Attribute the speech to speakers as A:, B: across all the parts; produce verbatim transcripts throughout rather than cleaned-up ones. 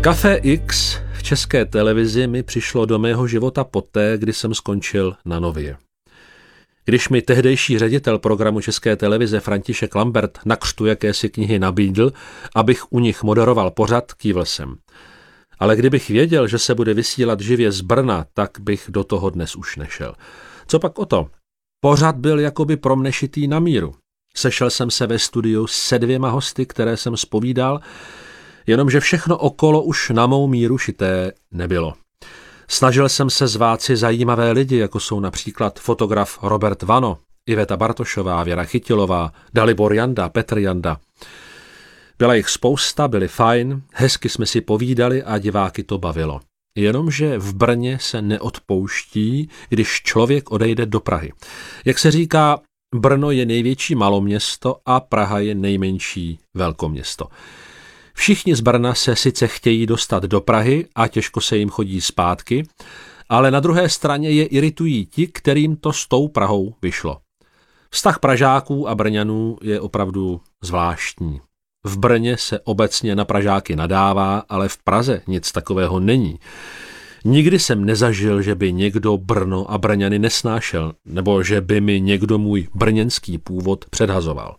A: Café X v České televizi mi přišlo do mého života poté, kdy jsem skončil na Nově. Když mi tehdejší ředitel programu České televize František Lambert na křtu jakési knihy nabídl, abych u nich moderoval pořad, kývl jsem. Ale kdybych věděl, že se bude vysílat živě z Brna, tak bych do toho dnes už nešel. Co pak o to? Pořad byl jakoby pro mne šitý na míru. Sešel jsem se ve studiu se dvěma hosty, které jsem zpovídal, jenomže všechno okolo už na mou míru šité nebylo. Snažil jsem se zvát si zajímavé lidi, jako jsou například fotograf Robert Vano, Iveta Bartošová, Věra Chytilová, Dalibor Janda, Petr Janda. Byla jich spousta, byli fajn, hezky jsme si povídali a diváky to bavilo. Jenomže v Brně se neodpouští, když člověk odejde do Prahy. Jak se říká, Brno je největší maloměsto a Praha je nejmenší velkoměsto. Všichni z Brna se sice chtějí dostat do Prahy a těžko se jim chodí zpátky, ale na druhé straně je iritují ti, kterým to s tou Prahou vyšlo. Vztah Pražáků a Brňanů je opravdu zvláštní. V Brně se obecně na Pražáky nadává, ale v Praze nic takového není. Nikdy jsem nezažil, že by někdo Brno a Brňany nesnášel, nebo že by mi někdo můj brněnský původ předhazoval.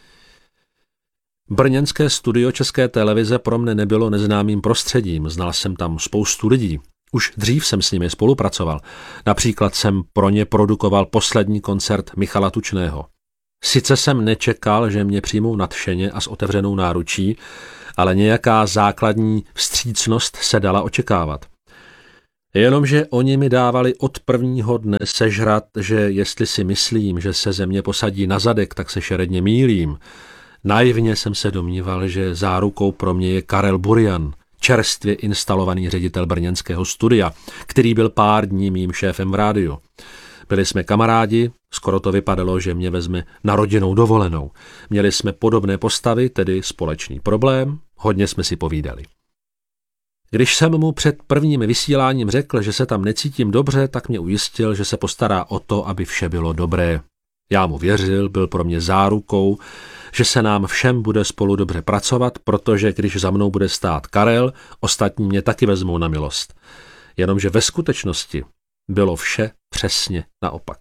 A: Brněnské studio České televize pro mne nebylo neznámým prostředím, znal jsem tam spoustu lidí. Už dřív jsem s nimi spolupracoval. Například jsem pro ně produkoval poslední koncert Michala Tučného. Sice jsem nečekal, že mě přijmou nadšeně a s otevřenou náručí, ale nějaká základní vstřícnost se dala očekávat. Jenomže oni mi dávali od prvního dne sežrat, že jestli si myslím, že se země posadí na zadek, tak se šeredně mýlím. Naivně jsem se domníval, že zárukou pro mě je Karel Burian, čerstvě instalovaný ředitel brněnského studia, který byl pár dní mým šéfem v rádiu. Byli jsme kamarádi, skoro to vypadalo, že mě vezme na rodinnou dovolenou. Měli jsme podobné postavy, tedy společný problém, hodně jsme si povídali. Když jsem mu před prvním vysíláním řekl, že se tam necítím dobře, tak mě ujistil, že se postará o to, aby vše bylo dobré. Já mu věřil, byl pro mě zárukou, že se nám všem bude spolu dobře pracovat, protože když za mnou bude stát Karel, ostatní mě taky vezmou na milost. Jenomže ve skutečnosti bylo vše přesně naopak.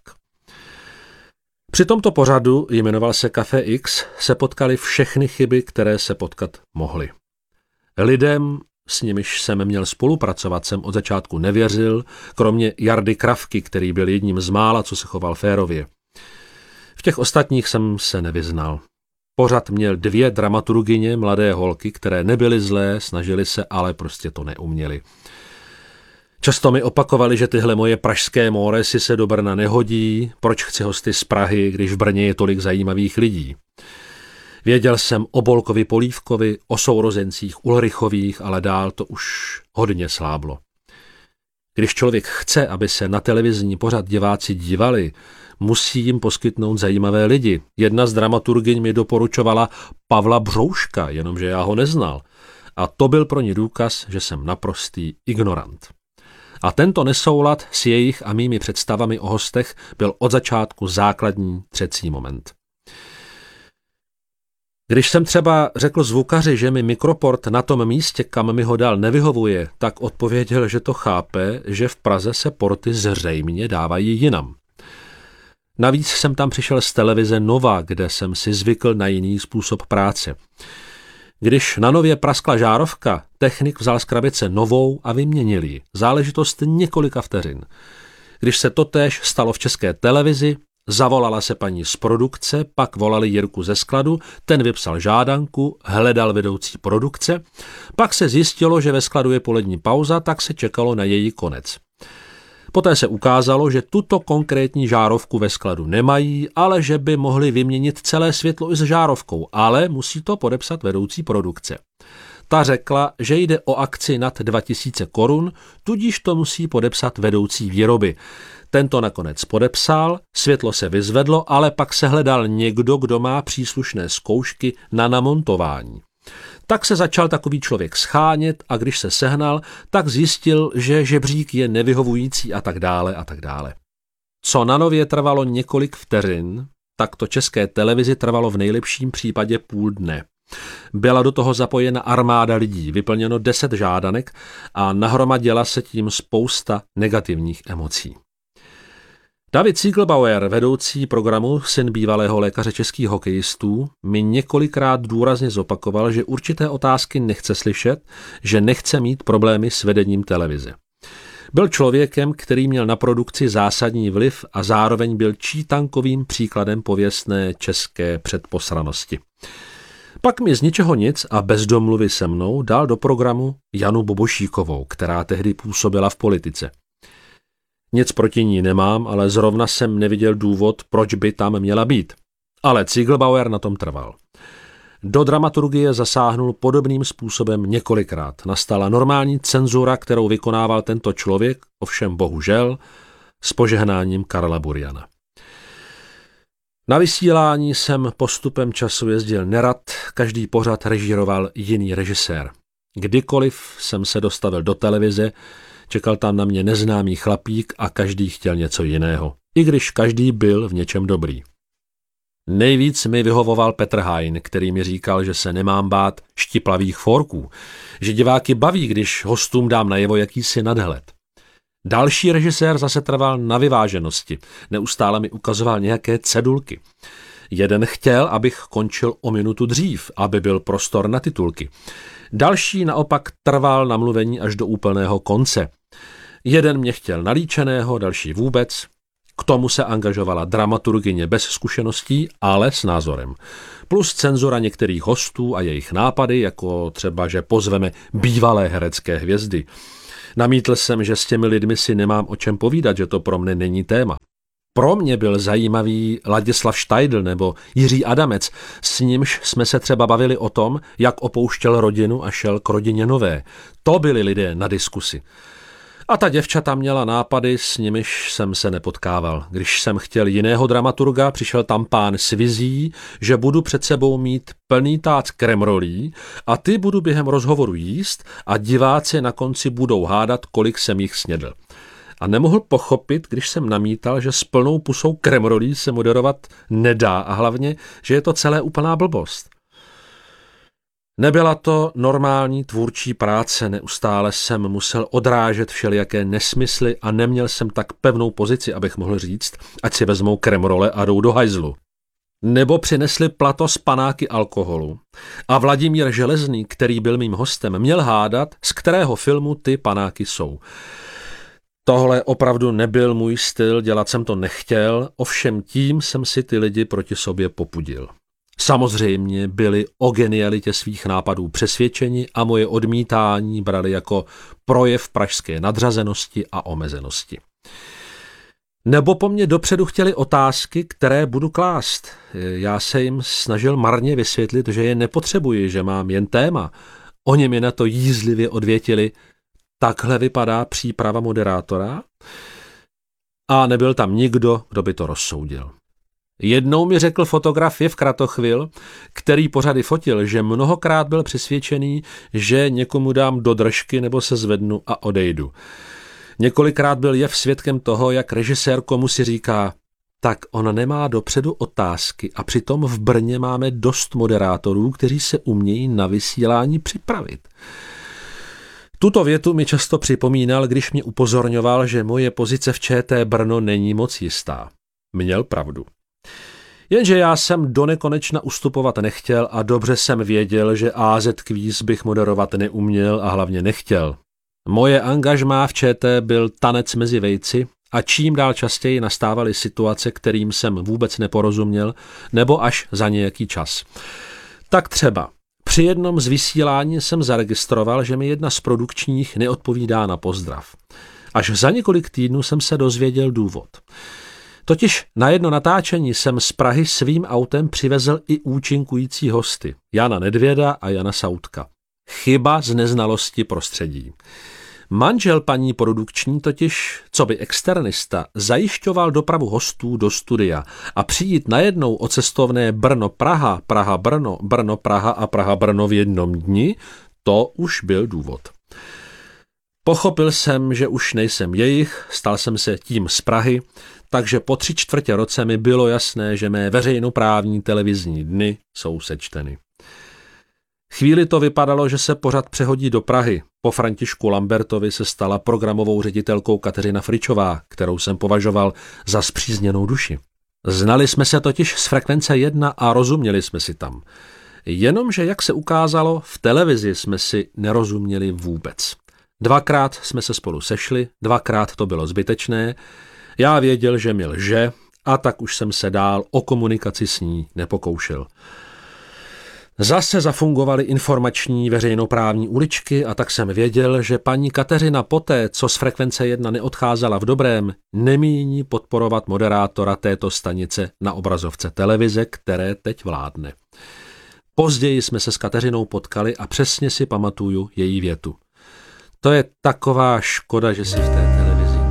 A: Při tomto pořadu, jmenoval se Café X, se potkaly všechny chyby, které se potkat mohly. Lidem, s nimiž jsem měl spolupracovat, jsem od začátku nevěřil, kromě Jardy Kravky, který byl jedním z mála, co se choval férově. V těch ostatních jsem se nevyznal. Pořad měl dvě dramaturgyně, mladé holky, které nebyly zlé, snažily se, ale prostě to neuměly. Často mi opakovali, že tyhle moje pražské móresy se do Brna nehodí, proč chci hosty z Prahy, když v Brně je tolik zajímavých lidí. Věděl jsem o Bolkovi Polívkovi, o sourozencích Ulrichových, ale dál to už hodně sláblo. Když člověk chce, aby se na televizní pořad diváci dívali, musí jim poskytnout zajímavé lidi. Jedna z dramaturgyň mi doporučovala Pavla Břouška, jenomže já ho neznal. A to byl pro ní důkaz, že jsem naprostý ignorant. A tento nesoulad s jejich a mými představami o hostech byl od začátku základní třecí moment. Když jsem třeba řekl zvukaři, že mi mikroport na tom místě, kam mi ho dal, nevyhovuje, tak odpověděl, že to chápe, že v Praze se porty zřejmě dávají jinam. Navíc jsem tam přišel z televize Nova, kde jsem si zvykl na jiný způsob práce. Když na Nově praskla žárovka, technik vzal z krabice novou a vyměnil ji. Záležitost několika vteřin. Když se totéž stalo v České televizi, zavolala se paní z produkce, pak volali Jirku ze skladu, ten vypsal žádanku, hledal vedoucí produkce, pak se zjistilo, že ve skladu je polední pauza, tak se čekalo na její konec. Poté se ukázalo, že tuto konkrétní žárovku ve skladu nemají, ale že by mohli vyměnit celé světlo i s žárovkou, ale musí to podepsat vedoucí produkce. Ta řekla, že jde o akci nad dva tisíce korun, tudíž to musí podepsat vedoucí výroby. Tento nakonec podepsal, světlo se vyzvedlo, ale pak se hledal někdo, kdo má příslušné zkoušky na namontování. Tak se začal takový člověk schánět a když se sehnal, tak zjistil, že žebřík je nevyhovující a tak dále a tak dále. Co na Nově trvalo několik vteřin, tak to České televizi trvalo v nejlepším případě půl dne. Byla do toho zapojena armáda lidí, vyplněno deset žádanek a nahromadila se tím spousta negativních emocí. David Ziegelbauer, vedoucí programu, syn bývalého lékaře českých hokejistů, mi několikrát důrazně zopakoval, že určité otázky nechce slyšet, že nechce mít problémy s vedením televize. Byl člověkem, který měl na produkci zásadní vliv a zároveň byl čítankovým příkladem pověstné české předposranosti. Pak mi z ničeho nic a bez domluvy se mnou dal do programu Janu Bobošíkovou, která tehdy působila v politice. Nic proti ní nemám, ale zrovna jsem neviděl důvod, proč by tam měla být. Ale Ziegelbauer na tom trval. Do dramaturgie zasáhnul podobným způsobem několikrát. Nastala normální cenzura, kterou vykonával tento člověk, ovšem bohužel s požehnáním Karla Buriana. Na vysílání jsem postupem času jezdil nerad, každý pořad režíroval jiný režisér. Kdykoliv jsem se dostavil do televize, čekal tam na mě neznámý chlapík a každý chtěl něco jiného, i když každý byl v něčem dobrý. Nejvíc mi vyhovoval Petr Hain, který mi říkal, že se nemám bát štiplavých forků, že diváky baví, když hostům dám najevo jakýsi nadhled. Další režisér zase trval na vyváženosti, neustále mi ukazoval nějaké cedulky. Jeden chtěl, abych končil o minutu dřív, aby byl prostor na titulky. Další naopak trval na mluvení až do úplného konce. Jeden mě chtěl nalíčeného, další vůbec. K tomu se angažovala dramaturgyně bez zkušeností, ale s názorem. Plus cenzura některých hostů a jejich nápady, jako třeba, že pozveme bývalé herecké hvězdy. Namítl jsem, že s těmi lidmi si nemám o čem povídat, že to pro mne není téma. Pro mě byl zajímavý Ladislav Štajdl nebo Jiří Adamec, s nímž jsme se třeba bavili o tom, jak opouštěl rodinu a šel k rodině nové. To byli lidé na diskusi. A ta děvčata měla nápady, s nimiž jsem se nepotkával. Když jsem chtěl jiného dramaturga, přišel tam pán s vizí, že budu před sebou mít plný tác kremrolí a ty budu během rozhovoru jíst a diváci na konci budou hádat, kolik jsem jich snědl. A nemohl pochopit, když jsem namítal, že s plnou pusou kremrolí se moderovat nedá a hlavně, že je to celé úplná blbost. Nebyla to normální tvůrčí práce, neustále jsem musel odrážet všelijaké nesmysly a neměl jsem tak pevnou pozici, abych mohl říct, ať si vezmou kremrole a jdou do hajzlu. Nebo přinesli plato z panáky alkoholu a Vladimír Železný, který byl mým hostem, měl hádat, z kterého filmu ty panáky jsou. Tohle opravdu nebyl můj styl, dělat jsem to nechtěl, ovšem tím jsem si ty lidi proti sobě popudil. Samozřejmě byli o genialitě svých nápadů přesvědčeni a moje odmítání brali jako projev pražské nadřazenosti a omezenosti. Nebo po mně dopředu chtěli otázky, které budu klást. Já se jim snažil marně vysvětlit, že je nepotřebuji, že mám jen téma. Oni mi na to jízlivě odvětili, takhle vypadá příprava moderátora? A nebyl tam nikdo, kdo by to rozsoudil. Jednou mi řekl fotograf Jev Kratochvil, který pořady fotil, že mnohokrát byl přesvědčený, že někomu dám do držky nebo se zvednu a odejdu. Několikrát byl Jev svědkem toho, jak režisér komu si říká, tak on nemá dopředu otázky a přitom v Brně máme dost moderátorů, kteří se umějí na vysílání připravit. Tuto větu mi často připomínal, když mě upozorňoval, že moje pozice v ČT Brno není moc jistá. Měl pravdu. Jenže já jsem do nekonečna ustupovat nechtěl a dobře jsem věděl, že á zet Kvíz bych moderovat neuměl a hlavně nechtěl. Moje angažmá v ČT byl tanec mezi vejci a čím dál častěji nastávaly situace, kterým jsem vůbec neporozuměl, nebo až za nějaký čas. Tak třeba při jednom z vysílání jsem zaregistroval, že mi jedna z produkčních neodpovídá na pozdrav. Až za několik týdnů jsem se dozvěděl důvod. Totiž na jedno natáčení jsem z Prahy svým autem přivezl i účinkující hosty, Jana Nedvěda a Jana Sautka. Chyba z neznalosti prostředí. Manžel paní produkční totiž, co by externista, zajišťoval dopravu hostů do studia a přijít najednou o cestovné Brno-Praha, Praha-Brno, Brno-Praha a Praha-Brno v jednom dni, to už byl důvod. Pochopil jsem, že už nejsem jejich, stal jsem se tím z Prahy, takže po tři čtvrtě roce mi bylo jasné, že mé veřejnoprávní televizní dny jsou sečteny. Chvíli to vypadalo, že se pořad přehodí do Prahy. Po Františku Lambertovi se stala programovou ředitelkou Kateřina Fričová, kterou jsem považoval za spřízněnou duši. Znali jsme se totiž z Frekvence jedna a rozuměli jsme si tam. Jenomže, jak se ukázalo, v televizi jsme si nerozuměli vůbec. Dvakrát jsme se spolu sešli, dvakrát to bylo zbytečné. Já věděl, že mi lže, a tak už jsem se dál o komunikaci s ní nepokoušel. Zase zafungovaly informační veřejnoprávní uličky a tak jsem věděl, že paní Kateřina poté, co z Frekvence jedna neodcházela v dobrém, nemíní podporovat moderátora této stanice na obrazovce televize, které teď vládne. Později jsme se s Kateřinou potkali a přesně si pamatuju její větu. To je taková škoda, že si v té